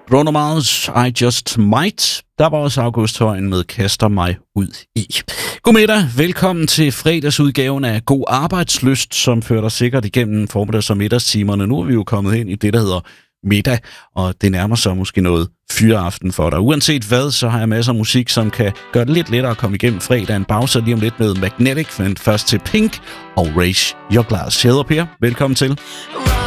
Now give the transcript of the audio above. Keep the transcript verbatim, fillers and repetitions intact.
Bruno Mars, I Just Might. Der var også August Højen med Kaster mig ud i. Godmiddag, velkommen til fredagsudgaven af God Arbejdslyst, som fører dig sikkert igennem formiddags- og middagstimerne. Nu er vi jo kommet ind i det, der hedder middag, og det nærmer sig måske noget fyreaften for dig. Uanset hvad, så har jeg masser af musik, som kan gøre det lidt lettere at komme igennem fredagen. Pauser lige om lidt med Magnetic, men først til Pink og Raise Your Glass. Jeg hedder Per, velkommen til.